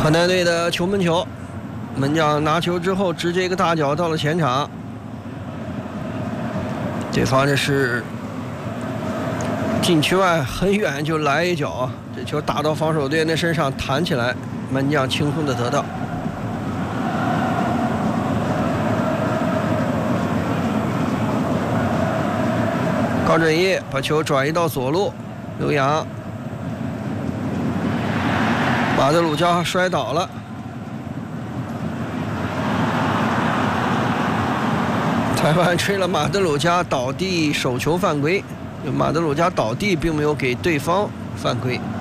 河南队的球门球，门将拿球之后直接一个大脚到了前场，对方这是禁区外很远就来一脚，这球打到防守队员的身上弹起来，门将轻松的得到。高准翼把球转移到左路，刘洋，马德鲁加摔倒了，裁判吹了马德鲁加倒地手球犯规，马德鲁加倒地并没有给对方犯规。